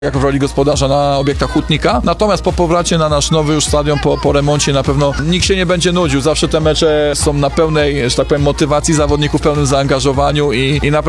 jak w roli gospodarza na obiektach hutnika. Natomiast po powrocie na nasz nowy już stadion, po remoncie na pewno nikt się nie będzie nudził. Zawsze te mecze są na pełnej, że tak powiem, motywacji zawodników, pełnym zaangażowaniu i naprawdę